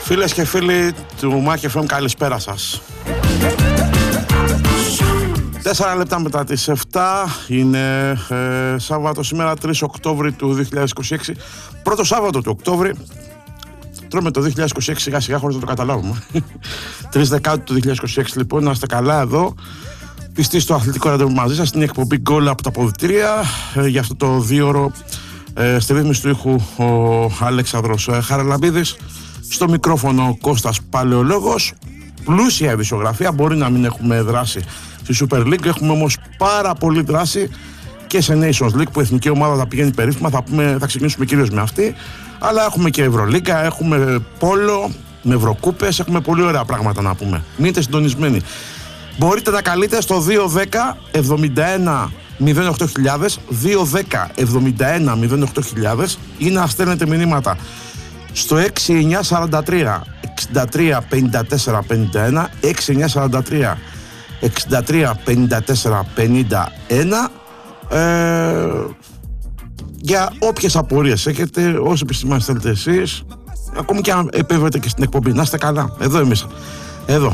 Φίλες και φίλοι του Mac FM, καλησπέρα σας. 4 λεπτά μετά τις 7 είναι Σάββατο σήμερα, 3 Οκτώβρη του 2026. Πρώτο Σάββατο του Οκτώβρη. Τρώμε το 2026 σιγά σιγά χωρίς να το καταλάβουμε. 3 Δεκάτου του 2026 λοιπόν, να είστε καλά εδώ. Πιστοί στο αθλητικό ραντεβού μαζί σας, στην εκπομπή γκολ από τα αποδυτήρια. Για αυτό το 2ωρο στη ρύθμιση του ήχου ο Αλέξανδρος Χαραλαμπίδης. Στο μικρόφωνο ο Κώστας Παλαιολόγος. Πλούσια ειδησιογραφία, μπορεί να μην έχουμε δράση στη Super League, έχουμε όμως πάρα πολύ δράση και σε Nations League που η εθνική ομάδα θα πηγαίνει περίφημα, θα ξεκινήσουμε κυρίως με αυτή, αλλά έχουμε και Ευρωλίγκα, έχουμε πόλο με Ευρωκούπες, έχουμε πολύ ωραία πράγματα να πούμε. Μείνετε συντονισμένοι. Μπορείτε να καλείτε στο 210 71 08.000, 210 71 08.000 ή να στέλνετε μηνύματα στο 6943 63 54 51, 6943 63 54 51, για όποιες απορίες έχετε, όσες επισημάνσεις θέλετε εσείς, ακόμη και αν επέβετε και στην εκπομπή. Να είστε καλά, εδώ εμείς. Εδώ.